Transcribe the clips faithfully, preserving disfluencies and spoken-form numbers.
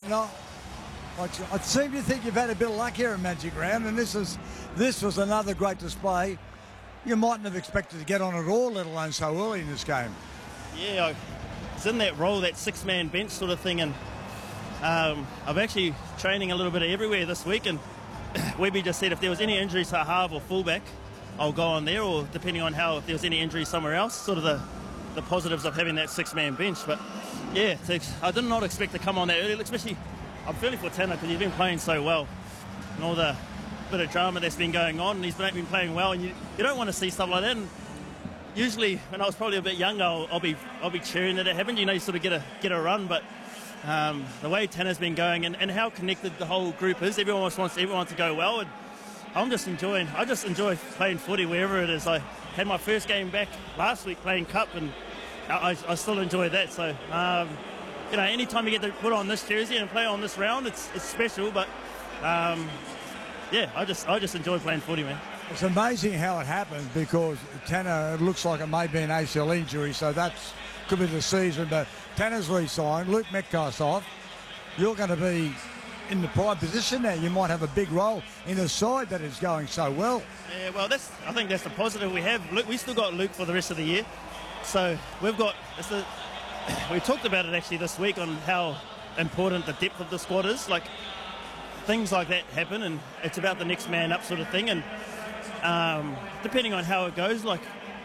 No, I, I seem to think you've had a bit of luck here in Magic Round, and this is this was another great display. You mightn't have expected to get on at all, let alone so early in this game. Yeah, I was in that role, that six-man bench sort of thing, and um, I'm actually training a little bit everywhere this week, and Webby just said if there was any injuries to half or fullback, I'll go on there, or depending on how, if there was any injury somewhere else, sort of the, the positives of having that six-man bench. But yeah, I did not expect to come on that early, especially I'm feeling for Tanner because he's been playing so well, and all the bit of drama that's been going on, and he's been, been playing well, and you, you don't want to see stuff like that. And usually when I was probably a bit younger, I'll, I'll be I'll be cheering that it happened, you know, you sort of get a get a run. But um, the way Tanner's been going, and, and how connected the whole group is, everyone wants everyone to go well, and I'm just enjoying I just enjoy playing footy wherever it is. I had my first game back last week playing cup, and I, I still enjoy that. So um, you know, anytime you get to put on this jersey and play on this round, it's it's special. But um, yeah, I just I just enjoy playing footy, man. It's amazing how it happens, because Tanner, it looks like it may be an A C L injury, so that could be the season. But Tanner's re-signed, Luke Metcalf's off. You're going to be in the prime position now. You might have a big role in a side that is going so well. Yeah, well, that's I think that's the positive we have. Luke, we still got Luke for the rest of the year, so we've got. It's the, we talked about it actually this week on how important the depth of the squad is. Like, things like that happen, and it's about the next man up sort of thing. And um, depending on how it goes, like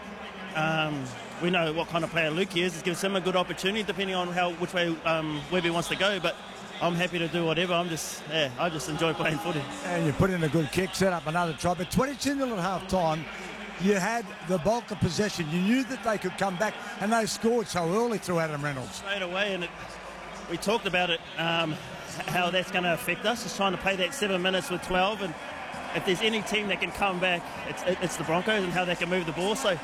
um, we know what kind of player Luke is. It gives him a good opportunity, depending on how which way um, Webby wants to go. But I'm happy to do whatever. I'm just, yeah, I just enjoy playing footy. And you put in a good kick, set up another try. But twenty-two nil at half time, you had the bulk of possession. You knew that they could come back, and they scored so early through Adam Reynolds. Straight away, and it, we talked about it, um, how that's going to affect us. Just trying to play that seven minutes with twelve, and if there's any team that can come back, it's, it's the Broncos, and how they can move the ball. So,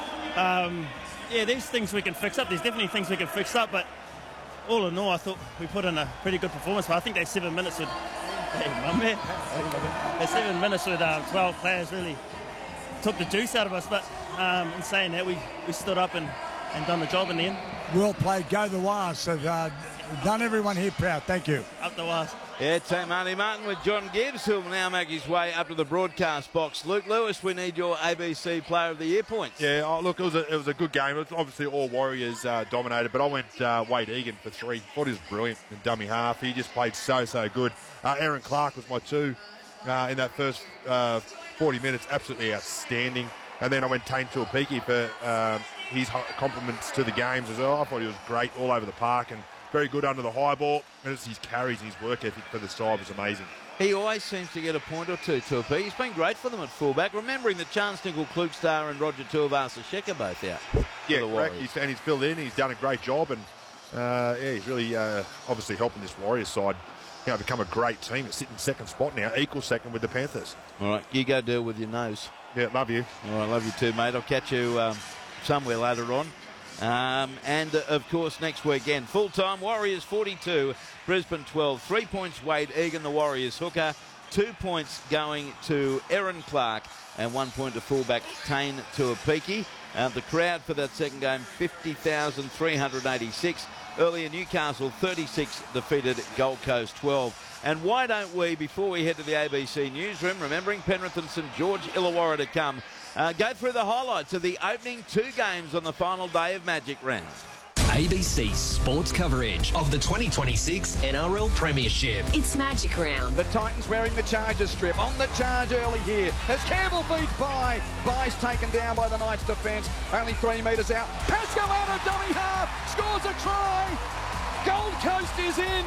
um, yeah, there's things we can fix up. There's definitely things we can fix up, but all in all, I thought we put in a pretty good performance. But I think that seven minutes with, hey, my man, that seven minutes with um, twelve players really took the juice out of us. But um, in saying that, we, we stood up and, and done the job in the end. Well played. Go the Wars. So, uh, done everyone here proud. Thank you. Up the Wars. Yeah, Team Marty Martin with John Gibbs, who will now make his way up to the broadcast box. Luke Lewis, we need your A B C Player of the Year points. Yeah, oh, look, it was a, it was a good game. It was obviously all Warriors uh, dominated, but I went uh, Wade Egan for three. Thought he was brilliant in dummy half. He just played so, so good. Uh, Aaron Clark was my two uh, in that first uh, forty minutes. Absolutely outstanding. And then I went Tane Tuapiki for um, his compliments to the games as well. I thought he was great all over the park and very good under the high ball. And it's his carries and his work ethic for the side was amazing. He always seems to get a point or two, Tuapiki. He's been great for them at fullback, remembering that Chance Nickel, Klukstar and Roger Tuivasa-Sheck are both out. Yeah, correct. He's, and he's filled in. He's done a great job. And, uh, yeah, he's really uh, obviously helping this Warriors side, you know, become a great team. It's sitting second spot now, equal second with the Panthers. All right, you go deal with your nose. Yeah, love you. All right, love you too, mate. I'll catch you um, somewhere later on. Um, and, uh, of course, next weekend, full-time Warriors forty-two, Brisbane twelve. Three points Wade Egan, the Warriors hooker. Two points going to Aaron Clark and one point to fullback Tane Tuapiki. Uh, the crowd for that second game, fifty thousand three hundred eighty-six. Earlier, Newcastle thirty-six defeated Gold Coast twelve. And why don't we, before we head to the A B C newsroom, remembering Penrith and St George Illawarra to come, uh, go through the highlights of the opening two games on the final day of Magic Round. A B C sports coverage of the twenty twenty-six N R L Premiership. It's Magic Round. The Titans wearing the Chargers strip. On the charge early here as Campbell beats Bye. Bye's taken down by the Knights defence. Only three metres out. Pascoe out of dummy half. Scores a try. Gold Coast is in.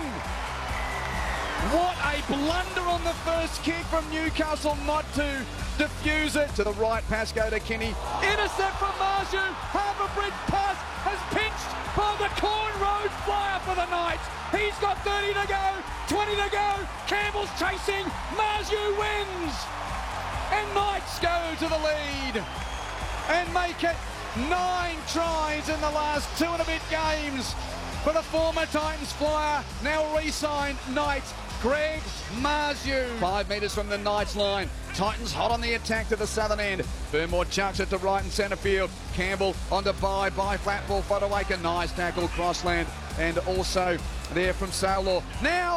What a blunder on the first kick from Newcastle not to defuse it. To the right, Pascoe to Kinney. Intercept from Marju. Harbour Bridge pass has pinched by the Corn Road flyer for the Knights. He's got thirty to go, twenty to go. Campbell's chasing. Marju wins. And Knights go to the lead and make it nine tries in the last two and a bit games for the former Titans flyer, now re-signed Knights, Greg Marju. Five metres from the Knights line. Titans hot on the attack to the southern end. Fernmore chucks it to right and centre field. Campbell onto Bye. Bye flat ball. Fodawaker. Nice tackle. Crossland. And also there from Sailor. Now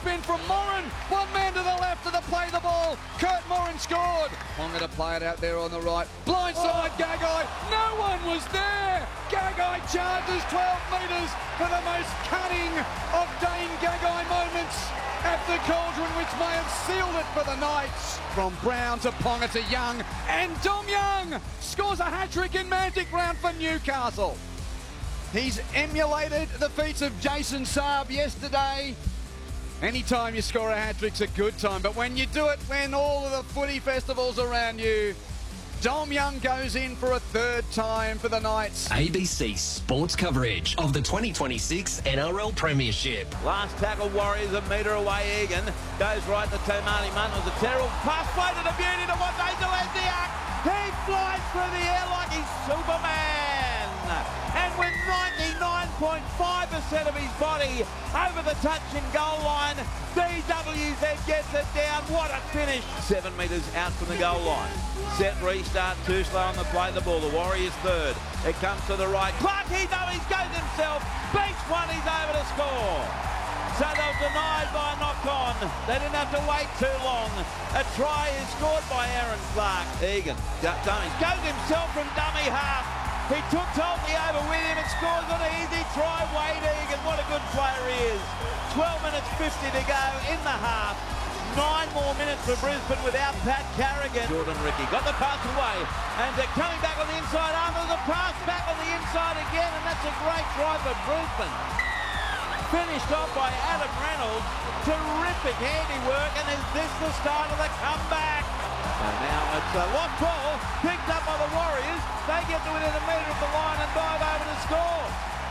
spin from Moran. One man to the left to the play the ball. Kurt Moran scored. Ponga to play it out there on the right. Blindside oh. Gagai. No one was there. Gagai charges twelve metres for the most cunning of Dane Gagai moments at the Cauldron, which may have sealed it for the Knights. From Brown to Ponga to Young, and Dom Young scores a hat-trick in Magic Round for Newcastle. He's emulated the feats of Jason Saab yesterday. Anytime you score a hat-trick's a good time, but when you do it when all of the footy festivals around you, Dom Young goes in for a third time for the Knights. A B C Sports coverage of the twenty twenty-six N R L Premiership. Last tackle, Warriors a metre away. Egan goes right to Tomani Munn. It was a terrible pass. Played to the beauty to Wande Zelezniak. He flies through the air like he's Superman. And with ninety-nine point five percent of his body over the touch and goal line, D W Z gets it down. What a finish. Seven metres out from the goal line. Set restart, too slow on the play the ball. The Warriors third. It comes to the right. Clark, he dummies, goes himself. Beats one, he's over to score. So they were denied by a knock-on. They didn't have to wait too long. A try is scored by Aaron Clark. Egan, dummies, goes himself from dummy half. He took Tolty over with him and scores an easy try. Wade Egan, what a good player he is. twelve minutes fifty to go in the half. Nine more minutes for Brisbane without Pat Carrigan. Jordan Ricky got the pass away, and they're coming back on the inside after the pass back on the inside again, and that's a great try for Brisbane. Finished off by Adam Reynolds. Terrific handiwork, and is this the start of the comeback? And now it's a lost ball, picked up by the Warriors. They get to within a metre of the line and dive over to score.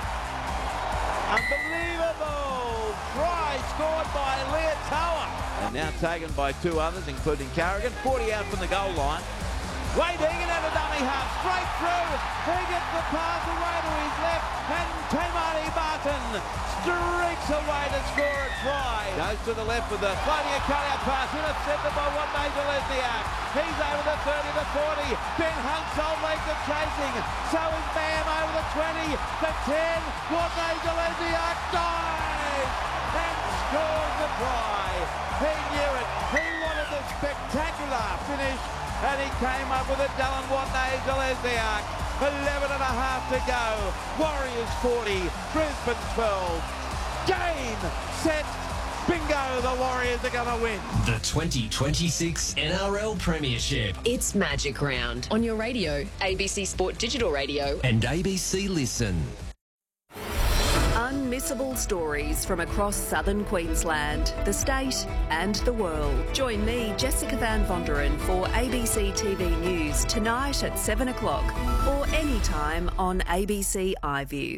Unbelievable try scored by Leotoa. And now taken by two others, including Carrigan. forty out from the goal line. Wade Egan at a dummy half, straight through. He gets the pass away to his left, and Tamani Barton streaks away to score a try. Goes to the left with the floating a cut-out pass, intercepted by Wande Zelezniak. He's over the thirty to forty. Ben Hunt's old legs are chasing. So is Bam over the twenty, the ten. Wande Zelezniak dives and scores the try. He knew it. He wanted the spectacular finish, and he came up with it. Dylan Wande Zelezniak. eleven and a half to go. Warriors forty, Brisbane twelve. Game, set, bingo, the Warriors are going to win. The twenty twenty-six N R L Premiership. It's Magic Round. On your radio, A B C Sport Digital Radio. And A B C Listen. Unmissable stories from across southern Queensland, the state and the world. Join me, Jessica Van Vonderen, for A B C T V News tonight at seven o'clock or anytime on A B C iView.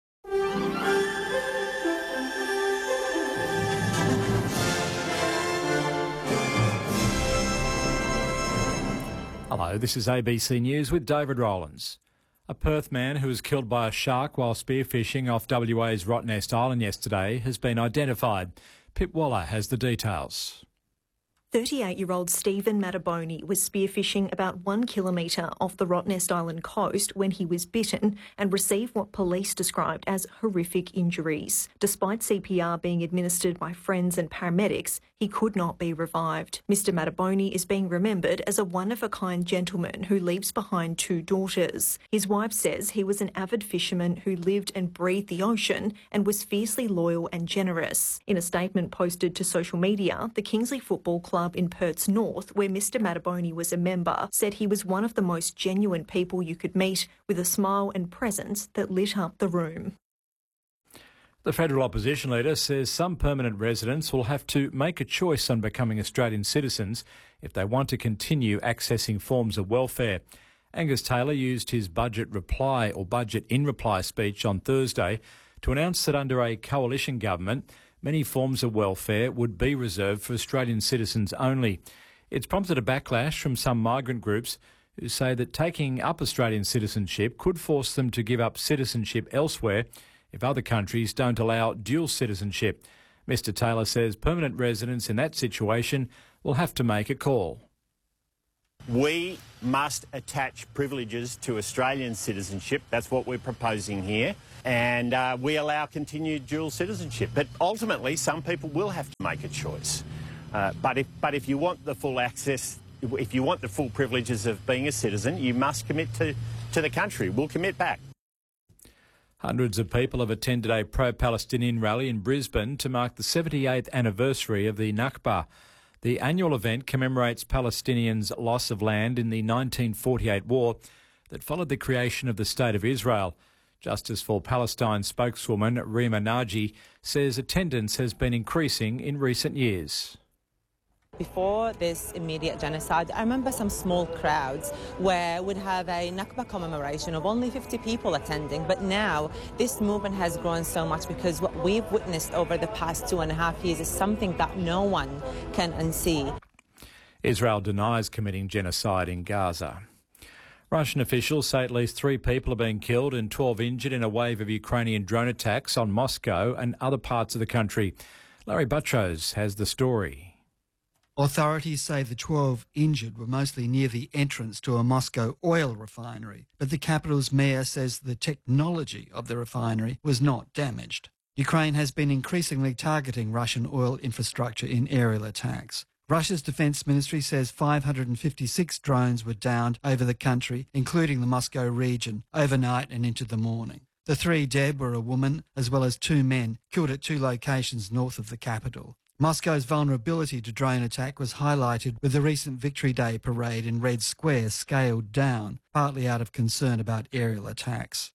Hello, this is A B C News with David Rowlands. A Perth man who was killed by a shark while spearfishing off W A's Rottnest Island yesterday has been identified. Pip Waller has the details. thirty-eight-year-old Stephen Mataboni was spearfishing about one kilometre off the Rottnest Island coast when he was bitten and received what police described as horrific injuries. Despite C P R being administered by friends and paramedics, he could not be revived. Mister Mataboni is being remembered as a one-of-a-kind gentleman who leaves behind two daughters. His wife says he was an avid fisherman who lived and breathed the ocean and was fiercely loyal and generous. In a statement posted to social media, the Kingsley Football Club in Perth's North, where Mister Mataboni was a member, said he was one of the most genuine people you could meet, with a smile and presence that lit up the room. The federal opposition leader says some permanent residents will have to make a choice on becoming Australian citizens if they want to continue accessing forms of welfare. Angus Taylor used his budget reply or budget in reply speech on Thursday to announce that under a coalition government, many forms of welfare would be reserved for Australian citizens only. It's prompted a backlash from some migrant groups who say that taking up Australian citizenship could force them to give up citizenship elsewhere if other countries don't allow dual citizenship. Mister Taylor says permanent residents in that situation will have to make a call. We must attach privileges to Australian citizenship. That's what we're proposing here. And uh, we allow continued dual citizenship. But ultimately, some people will have to make a choice. Uh, but, if, but if you want the full access, if you want the full privileges of being a citizen, you must commit to, to the country. We'll commit back. Hundreds of people have attended a pro-Palestinian rally in Brisbane to mark the seventy-eighth anniversary of the Nakba. The annual event commemorates Palestinians' loss of land in the nineteen forty-eight war that followed the creation of the State of Israel. Justice for Palestine spokeswoman Rima Naji says attendance has been increasing in recent years. Before this immediate genocide, I remember some small crowds where we'd have a Nakba commemoration of only fifty people attending, but now this movement has grown so much because what we've witnessed over the past two and a half years is something that no one can unsee. Israel denies committing genocide in Gaza. Russian officials say at least three people are being killed and twelve injured in a wave of Ukrainian drone attacks on Moscow and other parts of the country. Larry Buttrose has the story. Authorities say the twelve injured were mostly near the entrance to a Moscow oil refinery, but the capital's mayor says the technology of the refinery was not damaged. Ukraine has been increasingly targeting Russian oil infrastructure in aerial attacks. Russia's defence ministry says five hundred fifty-six drones were downed over the country, including the Moscow region, overnight and into the morning. The three dead were a woman as well as two men killed at two locations north of the capital. Moscow's vulnerability to drone attack was highlighted with the recent Victory Day parade in Red Square scaled down, partly out of concern about aerial attacks.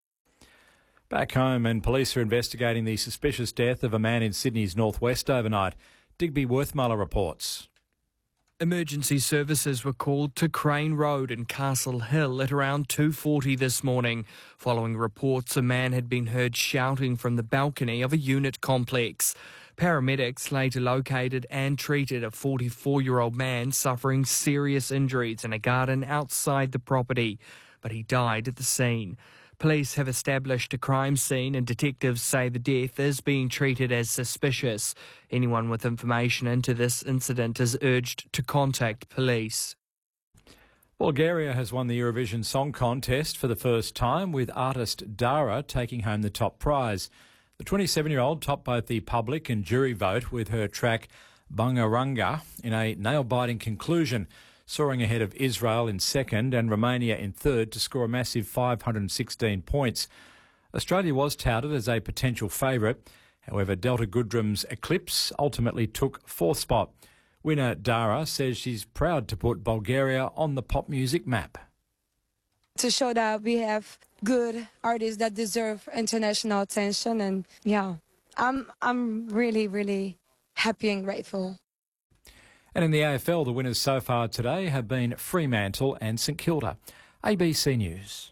Back home, and police are investigating the suspicious death of a man in Sydney's northwest overnight. Digby Worthmuller reports. Emergency services were called to Crane Road in Castle Hill at around two forty this morning, following reports a man had been heard shouting from the balcony of a unit complex. Paramedics later located and treated a forty-four-year-old man suffering serious injuries in a garden outside the property, but he died at the scene. Police have established a crime scene and detectives say the death is being treated as suspicious. Anyone with information into this incident is urged to contact police. Bulgaria has won the Eurovision Song Contest for the first time, with artist Dara taking home the top prize. The twenty-seven-year-old topped both the public and jury vote with her track Bungaranga in a nail-biting conclusion, soaring ahead of Israel in second and Romania in third to score a massive five hundred sixteen points. Australia was touted as a potential favourite. However, Delta Goodrum's Eclipse ultimately took fourth spot. Winner Dara says she's proud to put Bulgaria on the pop music map. To show that we have good artists that deserve international attention, and yeah, I'm I'm really, really happy and grateful. And in the A F L, the winners so far today have been Fremantle and St Kilda. A B C News.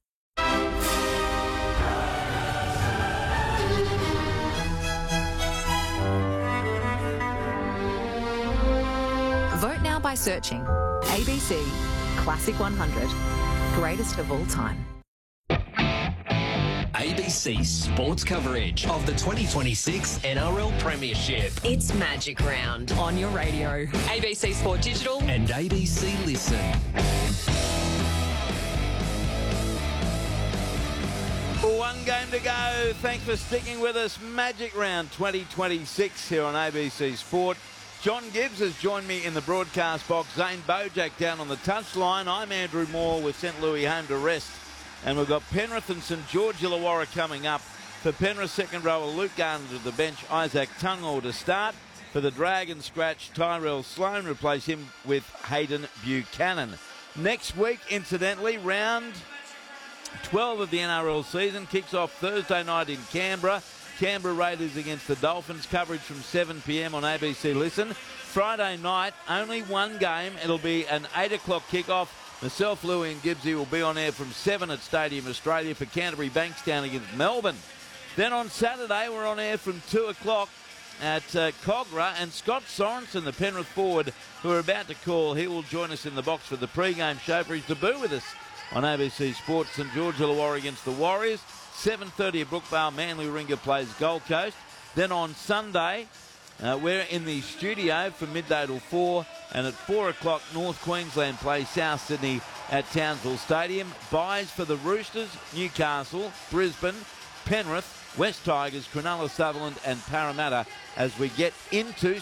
Vote now by searching A B C Classic one hundred, greatest of all time. A B C sports coverage of the twenty twenty-six N R L Premiership. It's Magic Round on your radio, A B C Sport Digital and A B C Listen. One game to go. Thanks for sticking with us. Magic Round twenty twenty-six here on A B C Sport. John Gibbs has joined me in the broadcast box. Zane Bojack down on the touchline. I'm Andrew Moore with Saint Louis home to rest. And we've got Penrith and St George Illawarra coming up. For Penrith, second rower Luke Garner to the bench, Isaac Tungall to start. For the Dragons scratch, Tyrell Sloan, replace him with Hayden Buchanan. Next week, incidentally, round twelve of the N R L season kicks off Thursday night in Canberra. Canberra Raiders against the Dolphins, coverage from seven p m on A B C Listen. Friday night, only one game. It'll be an eight o'clock kickoff. Myself, Louie and Gibbsy will be on air from seven at Stadium Australia for Canterbury Bankstown against Melbourne. Then on Saturday, we're on air from two o'clock at uh, Cogra, and Scott Sorensen, the Penrith forward, who are about to call, he will join us in the box for the pre-game show for his debut with us on A B C Sports. St George Illawarra against the Warriors. seven thirty at Brookvale, Manly Warringah plays Gold Coast. Then on Sunday, uh, we're in the studio from midday till four. And at four o'clock, North Queensland play South Sydney at Townsville Stadium. Buys for the Roosters, Newcastle, Brisbane, Penrith, West Tigers, Cronulla, Sutherland and Parramatta as we get into